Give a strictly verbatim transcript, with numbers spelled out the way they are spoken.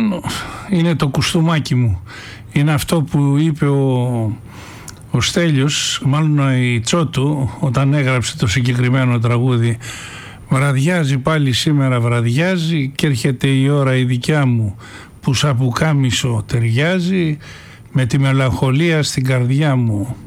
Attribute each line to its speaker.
Speaker 1: λοιπόν είναι το κουστούμάκι μου. Είναι αυτό που είπε ο, ο Στέλιος, μάλλον η Τσότου, όταν έγραψε το συγκεκριμένο τραγούδι. Βραδιάζει πάλι σήμερα, βραδιάζει και έρχεται η ώρα η δικιά μου που σαν πουκάμισο ταιριάζει με τη μελαγχολία στην καρδιά μου.